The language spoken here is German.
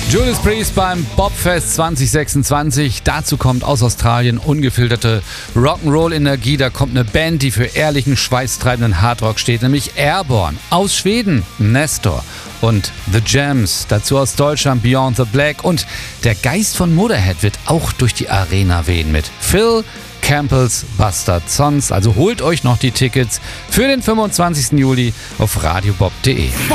Judas Priest beim Bobfest 2026. Dazu kommt aus Australien ungefilterte Rock'n'Roll-Energie. Da kommt eine Band, die für ehrlichen, schweißtreibenden Hardrock steht, nämlich Airborne. Aus Schweden Nestor und The Jams. Dazu aus Deutschland Beyond the Black. Und der Geist von Motorhead wird auch durch die Arena wehen mit Phil Campbells Bastard Sons. Also holt euch noch die Tickets für den 25. Juli auf radiobob.de.